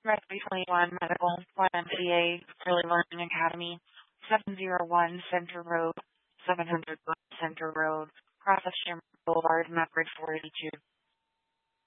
Recipe 21, Medical, YMCA, Early Learning Academy, 701 Center Road, 700 Center Road, Cross of Shamrock Boulevard, Map Bridge 482.